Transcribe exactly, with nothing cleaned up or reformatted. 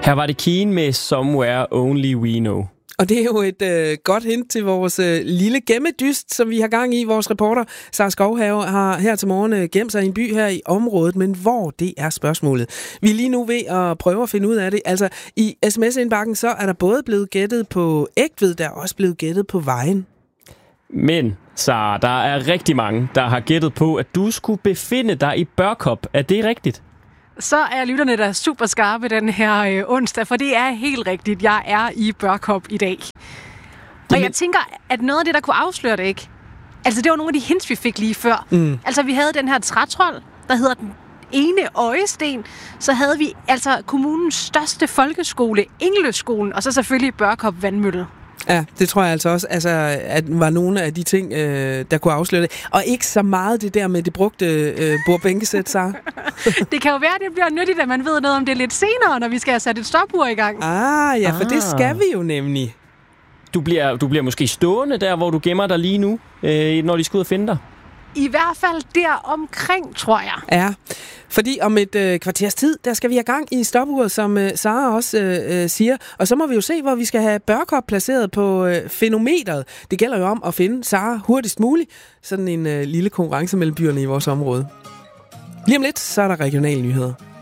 Her var det Keen med Somewhere Only We Know. Og det er jo et øh, godt hint til vores øh, lille gemmedyst, som vi har gang i. Vores reporter, Sara Skovhave, har her til morgen øh, gemt sig i en by her i området. Men hvor, det er spørgsmålet. Vi er lige nu ved at prøve at finde ud af det. Altså, i sms-indbakken, så er der både blevet gættet på Ægtved, der er også blevet gættet på Vejen. Men, Sara, der er rigtig mange, der har gættet på, at du skulle befinde dig i Børkop. Er det rigtigt? Så er lytterne der super skarpe den her øh, onsdag, for det er helt rigtigt. Jeg er i Børkop i dag. Og jeg tænker, at noget af det, der kunne afsløre det, ikke? Altså, det var nogle af de hints, vi fik lige før. Mm. Altså, vi havde den her trætrold, der hedder den ene øjesten. Så havde vi altså kommunens største folkeskole, Engløskolen, og så selvfølgelig Børkop Vandmølle. Ja, det tror jeg altså også, altså, at var nogle af de ting, øh, der kunne afsløre det. Og ikke så meget det der med det brugte øh, bordbænkesæt, Sara. Det kan jo være, at det bliver nyttigt, at man ved noget om det lidt senere, når vi skal have sat et stopur i gang. Ah, ja, for ah. det skal vi jo nemlig. Du bliver, du bliver måske stående der, hvor du gemmer dig lige nu, øh, når de skal ud og finde dig. I hvert fald der omkring, tror jeg. Ja, fordi om et øh, kvarters tid, der skal vi have gang i stopuret, som øh, Sara også øh, siger. Og så må vi jo se, hvor vi skal have Børkop placeret på øh, fænometeret. Det gælder jo om at finde Sara hurtigst muligt. Sådan en øh, lille konkurrence mellem byerne i vores område. Lige om lidt, så er der regionale nyheder.